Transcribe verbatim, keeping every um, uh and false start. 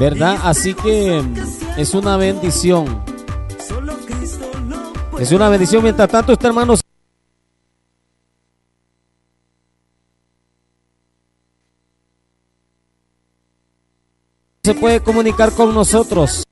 ¿verdad? Así que es una bendición. Es una bendición. Mientras tanto, este hermano se puede comunicar con nosotros.